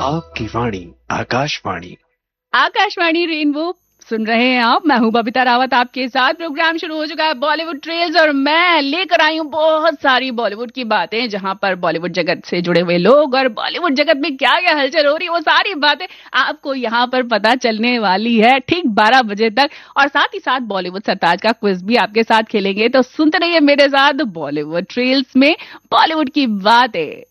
आपकी वाणी आकाशवाणी। आकाशवाणी रेनबो सुन रहे हैं आप। मैं हूं बबीता रावत आपके साथ। प्रोग्राम शुरू हो चुका है बॉलीवुड ट्रेल्स और मैं लेकर आई हूं बहुत सारी बॉलीवुड की बातें, जहां पर बॉलीवुड जगत से जुड़े हुए लोग और बॉलीवुड जगत में क्या क्या हलचल हो रही है वो सारी बातें आपको यहां पर पता चलने वाली है ठीक 12 बजे तक। और साथ ही साथ बॉलीवुड सरताज का क्विज भी आपके साथ खेलेंगे, तो सुनते रहिए मेरे साथ बॉलीवुड ट्रेल्स में बॉलीवुड की बातें।